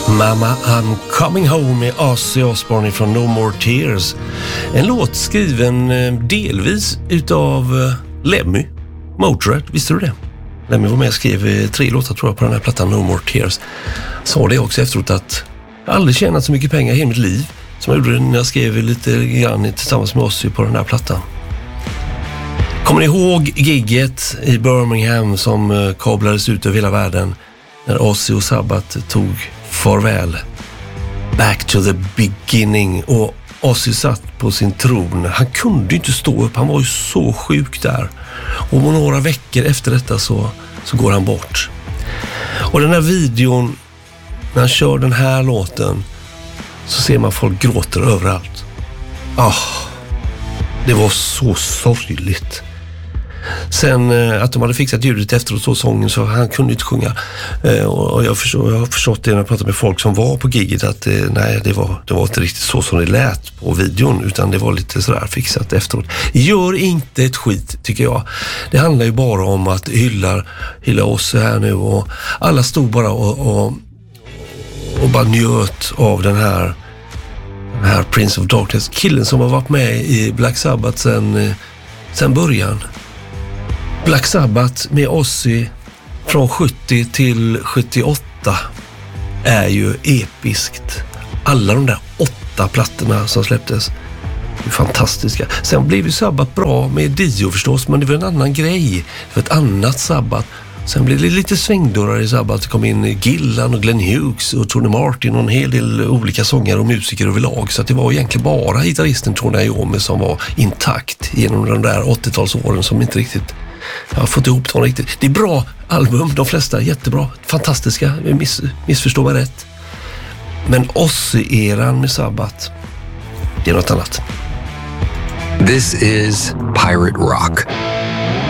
Mama I'm Coming Home med Ozzy Osbourne från No More Tears. En låt skriven delvis utav Lemmy Motörhead, visste du det? Lemmy var med och skrev 3 låtar tror jag på den här plattan No More Tears. Sa det också efteråt att jag aldrig tjänat så mycket pengar i hela mitt liv som jag gjorde när jag skrev lite grann tillsammans med Ozzy på den här plattan. Kommer ni ihåg gigget i Birmingham som kablades ut över hela världen när Ozzy och Sabbath tog farväl? Back to the beginning. Och Ozzy satt på sin tron. Han kunde inte stå upp, han var ju så sjuk där. Och några veckor efter detta så går han bort. Och den här videon, när han kör den här låten, så ser man folk gråter överallt. Det var så sorgligt. Sen att de hade fixat ljudet efteråt så sången så han kunde inte sjunga. Och jag har förstått det när jag pratat med folk som var på giget att nej, det var inte riktigt så som det lät på videon, utan det var lite sådär fixat efteråt. Gör inte ett skit, tycker jag. Det handlar ju bara om att hylla oss här nu, och alla stod bara och bara njöt av den här Prince of Darkness, killen som har varit med i Black Sabbath sen början. Black Sabbath med Ozzy från 70 till 78 är ju episkt. Alla de där 8 plattorna som släpptes är fantastiska. Sen blev ju Sabbath bra med Dio förstås, men det var en annan grej. För ett annat Sabbath. Sen blev det lite svängdörrar i Sabbath. Det kom in Gillan och Glenn Hughes och Tony Martin och en hel del olika sångare och musiker överlag. Så att det var egentligen bara gitarristen Tony Iommi som var intakt genom de där 80-talsåren som inte riktigt har fått ihop dem riktigt. Det är bra album, de flesta jättebra, fantastiska, missförstå mig rätt. Men Ozzy-eran med Sabbath, det är något annat. This is Pirate Rock.